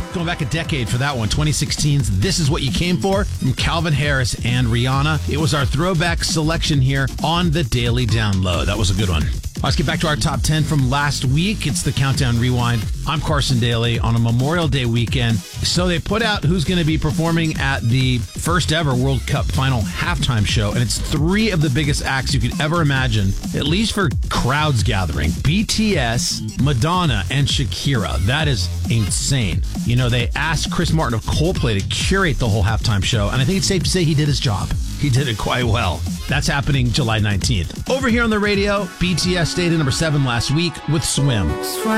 Going back a decade for that one, 2016's This Is What You Came For from Calvin Harris and Rihanna. It was our throwback selection here on the Daily Download. That was a good one. Let's get back to our top 10 from last week. It's the Countdown Rewind. I'm Carson Daly on a Memorial Day weekend. So they put out who's going to be performing at the first ever World Cup final halftime show. And it's three of the biggest acts you could ever imagine, at least for crowds gathering. BTS, Madonna, and Shakira. That is insane. You know, they asked Chris Martin of Coldplay to curate the whole halftime show. And I think it's safe to say he did his job. He did it quite well. That's happening July 19th. Over here on the radio, BTS stayed at number 7 last week with Swim.